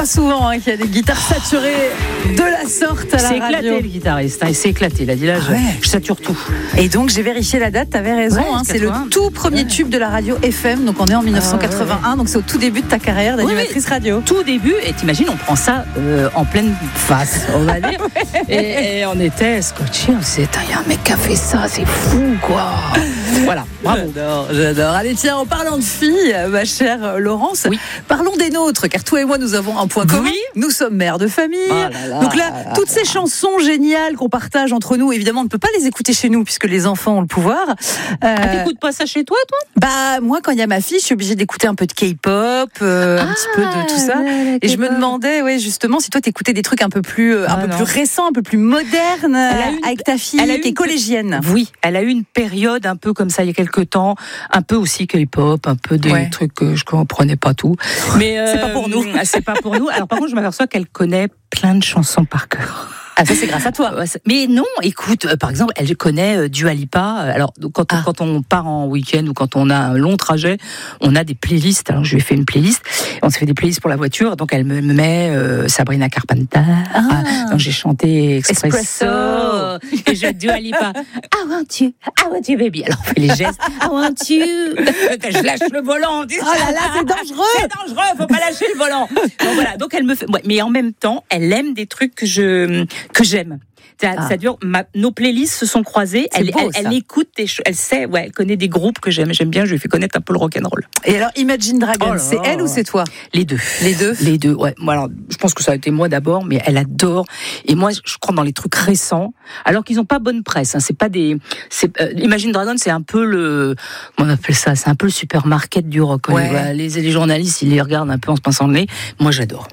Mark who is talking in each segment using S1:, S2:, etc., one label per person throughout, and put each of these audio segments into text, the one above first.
S1: pas souvent qu'il y a des guitares saturées de la sorte à la radio.
S2: C'est éclaté le guitariste, il s'est éclaté. Il a dit là, je sature tout.
S1: Et donc j'ai vérifié la date, t'avais raison, c'est le tout premier tube de la radio FM, donc on est en 1981, donc c'est au tout début de ta carrière d'animatrice radio.
S2: Tout début, et t'imagines, on prend ça en pleine face, on va dire. Et on était scotchés, on s'est dit, il y a un mec qui a fait ça, c'est fou quoi. Voilà, bravo.
S1: J'adore. Allez, tiens, en parlant de filles, ma chère Laurence, parlons des nôtres, car toi et moi, nous avons un point commun. Nous sommes mères de famille. Donc là, toutes ces chansons géniales qu'on partage entre nous, évidemment, on ne peut pas les écouter chez nous, puisque les enfants ont le pouvoir.
S2: T'écoutes pas ça chez toi, toi ?
S1: Bah, moi, quand il y a ma fille, je suis obligée d'écouter un peu de K-pop, un petit peu de tout ça. Et je me demandais, justement, si toi, t'écoutais des trucs un peu plus récents, un peu plus modernes, avec ta fille qui est collégienne.
S2: Oui, elle a eu une période un peu comme ça il y a quelques temps, un peu aussi K-pop, un peu des trucs que je comprenais pas tout. Mais
S1: c'est pas pour nous.
S2: C'est pas pour nous. Alors par contre, je m'aperçois qu'elle connaît plein de chansons par cœur.
S1: Ah, ça c'est grâce à toi.
S2: Mais non, écoute, par exemple, elle connaît Dua Lipa. Alors, quand on part en week-end ou quand on a un long trajet, on a des playlists. Alors, je lui ai fait une playlist. On s'est fait des playlists pour la voiture. Donc, elle me met Sabrina Carpenter. Donc, j'ai chanté Espresso. Et je Dua Lipa. I want you, baby. Alors, on fait les gestes. I want you. Je lâche le volant.
S1: Oh là là, c'est dangereux.
S2: C'est dangereux, faut pas lâcher le volant. Donc, voilà. Donc, elle me fait. Mais en même temps, elle aime des trucs que j'aime. C'est-à-dire, nos playlists se sont croisées. Elle écoute des choses. Elle sait, elle connaît des groupes que j'aime. J'aime bien. Je lui fais connaître un peu le rock'n'roll.
S1: Et alors, Imagine Dragons, c'est elle ou c'est toi ?
S2: Les deux. Les deux. Ouais. Moi, alors, je pense que ça a été moi d'abord, mais elle adore. Et moi, je crois dans les trucs récents, alors qu'ils n'ont pas bonne presse. C'est pas des. Imagine Dragons, c'est un peu comment on appelle ça ? C'est un peu le supermarket du rock. Les journalistes, ils les regardent un peu en se pinçant le nez. Moi, j'adore.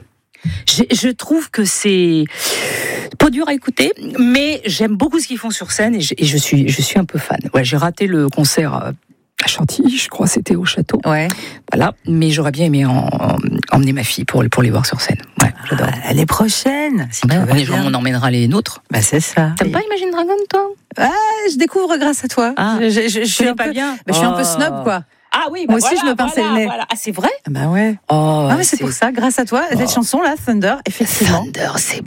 S2: Je trouve que c'est pas dur à écouter, mais j'aime beaucoup ce qu'ils font sur scène et je suis un peu fan. Ouais, j'ai raté le concert à Chantilly, je crois, c'était au château.
S1: Ouais.
S2: Voilà, mais j'aurais bien aimé emmener ma fille pour les voir sur scène. Ouais, j'adore.
S1: L'année prochaine.
S2: Si les gens, on emmènera les nôtres.
S1: Bah c'est ça.
S2: T'aimes pas Imagine Dragon, toi ?
S1: Je découvre grâce à toi. Je suis un peu bien. Je suis un peu snob, quoi.
S2: Ah oui,
S1: moi aussi je me pinçais le nez.
S2: Voilà. Ah, c'est vrai ?
S1: Bah ouais. Mais c'est pour ça, grâce à toi, cette chanson-là, Thunder, effectivement.
S2: Thunder,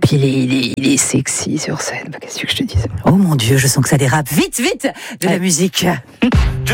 S2: il est sexy sur scène. Qu'est-ce que je te dise ?
S1: Oh mon Dieu, je sens que ça dérape vite de la musique.